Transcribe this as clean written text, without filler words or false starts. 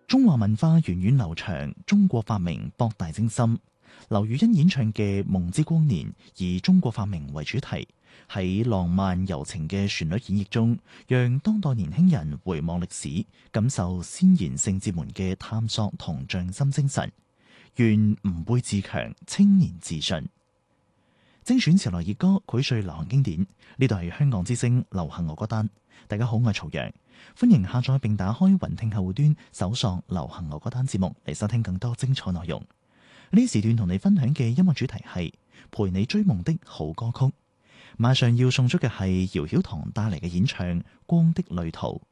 中華文化源遠流長，中國發明博大精深。劉雨欣演唱嘅《夢之光年》以中國發明為主題，喺浪漫柔情嘅旋律演繹中，讓當代年輕人回望歷史，感受先賢聖哲們嘅探索同匠心精神。願吾輩自強，青年自信。精選潮流熱歌，膾萃流行經典。呢度係香港之聲流行樂歌單。大家好，我係曹陽，歡迎下載並打開雲聽客戶端，搜索流行樂歌單節目嚟收聽更多精彩內容。呢時段同你分享嘅音樂主題係陪你追夢的好歌曲。馬上要送出嘅係姚曉棠帶嚟嘅演唱《光的旅途》。